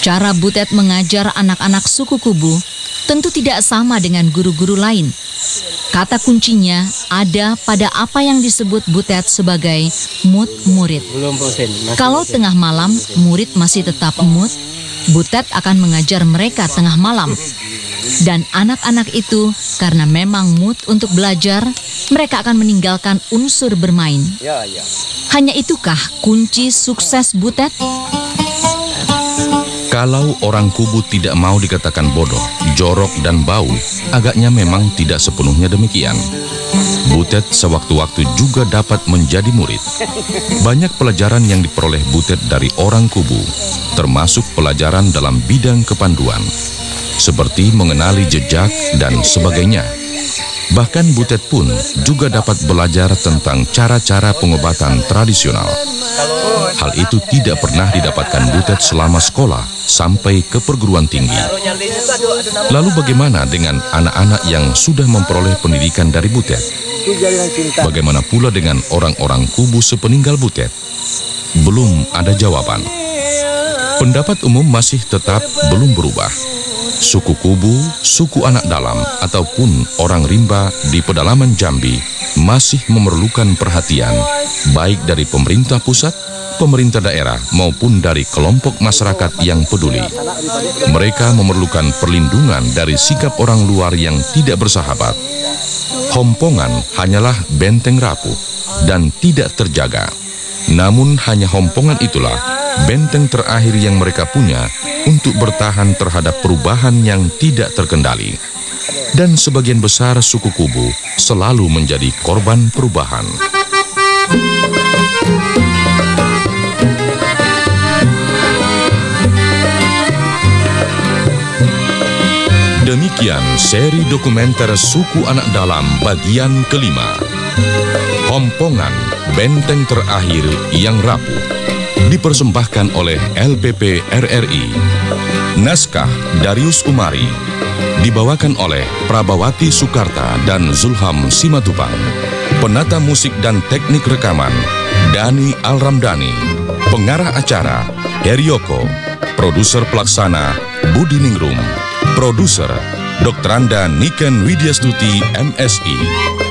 Cara Butet mengajar anak-anak suku Kubu tentu tidak sama dengan guru-guru lain. Kata kuncinya ada pada apa yang disebut Butet sebagai mood murid. Kalau tengah malam murid masih tetap mood, Butet akan mengajar mereka tengah malam. Dan anak-anak itu karena memang mood untuk belajar, mereka akan meninggalkan unsur bermain. Hanya itukah kunci sukses Butet? Kalau orang Kubu tidak mau dikatakan bodoh, jorok, dan bau, agaknya memang tidak sepenuhnya demikian. Butet sewaktu-waktu juga dapat menjadi murid. Banyak pelajaran yang diperoleh Butet dari orang Kubu, termasuk pelajaran dalam bidang kepanduan, seperti mengenali jejak dan sebagainya. Bahkan Butet pun juga dapat belajar tentang cara-cara pengobatan tradisional. Hal itu tidak pernah didapatkan Butet selama sekolah sampai ke perguruan tinggi. Lalu bagaimana dengan anak-anak yang sudah memperoleh pendidikan dari Butet? Bagaimana pula dengan orang-orang Kubu sepeninggal Butet? Belum ada jawaban. Pendapat umum masih tetap belum berubah. Suku Kubu, suku anak dalam, ataupun orang rimba di pedalaman Jambi masih memerlukan perhatian, baik dari pemerintah pusat, pemerintah daerah, maupun dari kelompok masyarakat yang peduli. Mereka memerlukan perlindungan dari sikap orang luar yang tidak bersahabat. Hompongan hanyalah benteng rapuh dan tidak terjaga. Namun hanya hompongan itulah benteng terakhir yang mereka punya untuk bertahan terhadap perubahan yang tidak terkendali. Dan sebagian besar suku Kubu selalu menjadi korban perubahan. Demikian seri dokumenter Suku Anak Dalam bagian kelima. Hompongan, benteng terakhir yang rapuh. Dipersembahkan oleh LPP RRI. Naskah Darius Umari. Dibawakan oleh Prabawati Sukarta dan Zulham Simatupang. Penata musik dan teknik rekaman Dani Alramdani. Pengarah acara Herioko. Produser pelaksana Budi Ningrum. Produser Dr. Anda Niken Widyastuti MSI.